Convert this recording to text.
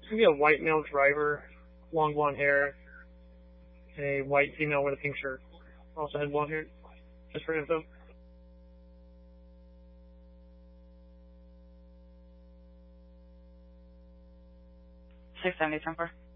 gonna be a white male driver, long blonde hair, and a white female with a pink shirt. Also has blonde hair, just for info. 670, 10-4.